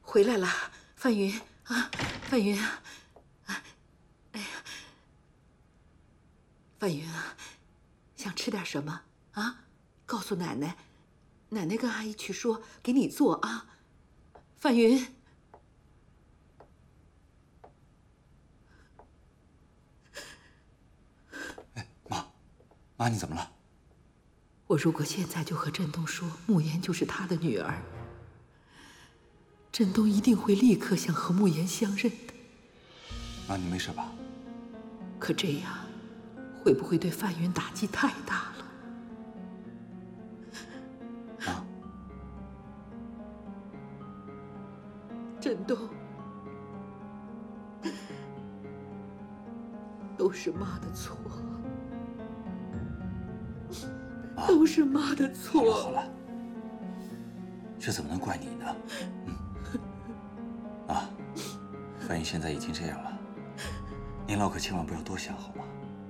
回来了，范云啊，范云啊，哎呀，范云啊，想吃点什么啊？告诉奶奶，奶奶跟阿姨去说，给你做啊。范云， 哎，妈，你怎么了？ 我如果现在就和振东说慕言就是他的女儿，振东一定会立刻想和慕言相认的。 妈，你没事吧？ 可这样，会不会对范云打击太大了？ 妈， 振东，都是妈的错，都是妈的错。 好了，这怎么能怪你呢？啊，范云现在已经这样了，您老可千万不要多想，好吗？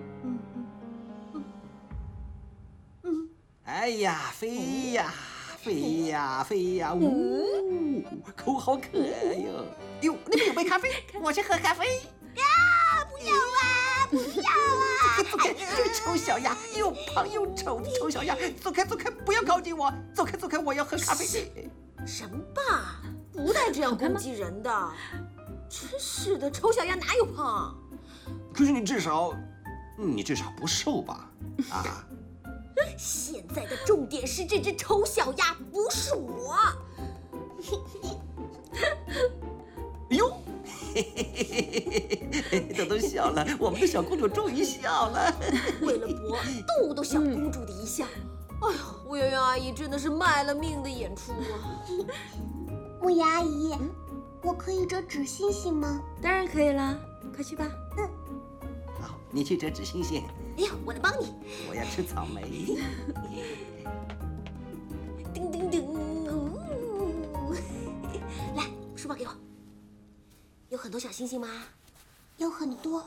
哎呀，飞呀，飞呀，飞呀，呜，口好渴哟！哟，那边有杯咖啡，我去喝咖啡。 呀，不要啊，不要啊！ 走开，这臭小鸭，又胖又丑的臭小鸭，走开，走开，不要靠近我，走开，走开，我要喝咖啡。 什么爸，不带这样攻击人的！真是的，丑小鸭哪有胖？ 可是你至少不瘦吧？啊！ 现在的重点是这只丑小鸭，不是我。 哎呦，豆豆笑了，我们的小公主终于笑了。 为了博豆豆小公主的一笑，哎呦，吴圆圆阿姨真的是卖了命的演出啊！ 慕言阿姨，我可以折纸星星吗？ 当然可以啦，快去吧。 好，你去折纸星星。 哎呀，我来帮你。 我要吃草莓。 叮叮叮，来，书包给我。有很多小星星吗？ 有很多。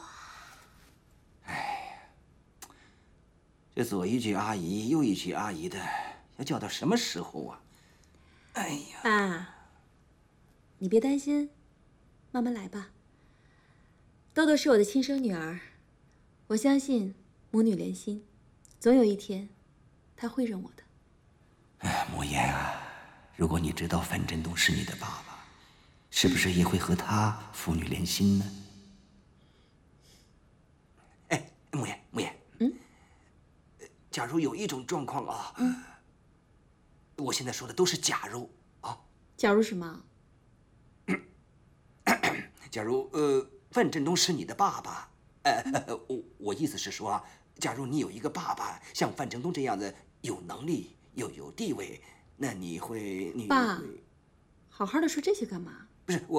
这左一句阿姨，右一句阿姨的，要叫到什么时候啊？哎呀， 爸，你别担心，慢慢来吧。豆豆是我的亲生女儿，我相信母女连心，总有一天，她会认我的。 哎，慕言啊，如果你知道范振东是你的爸爸，是不是也会和他父女连心呢？哎，慕言，假如有一种状况啊，我现在说的都是假如啊。 假如什么？ 假如范振东是你的爸爸，我意思是说啊，假如你有一个爸爸像范振东这样的有能力又有地位，那你会爸，好好的说这些干嘛？ 不是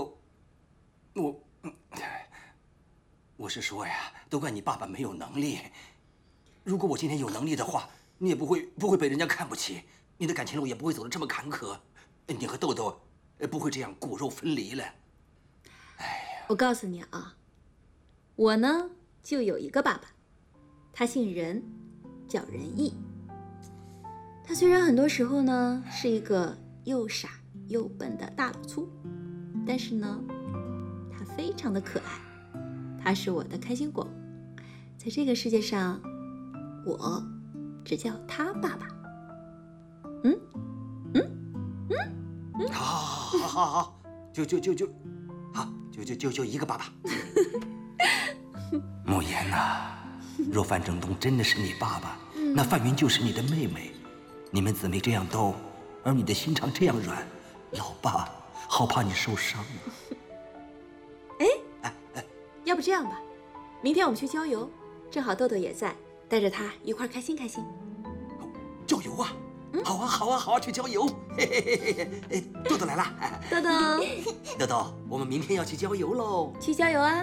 我是说呀，都怪你爸爸没有能力。如果我今天有能力的话，你也不会被人家看不起，你的感情路也不会走得这么坎坷，你和豆豆不会这样骨肉分离了。 我告诉你啊，我呢就有一个爸爸，他姓任，叫任义。他虽然很多时候呢是一个又傻又笨的大老粗，但是呢，他非常的可爱，他是我的开心果。在这个世界上，我只叫他爸爸。 好，就一个爸爸。慕言呐，若范振东真的是你爸爸，那范云就是你的妹妹。你们姊妹这样斗，而你的心肠这样软，老爸好怕你受伤啊。 要不这样吧，明天我们去郊游，正好豆豆也在，带着他一块儿开心开心。 郊游啊！好啊，去郊游！豆豆来了， 豆豆， 豆豆，我们明天要去郊游喽。 去郊游啊！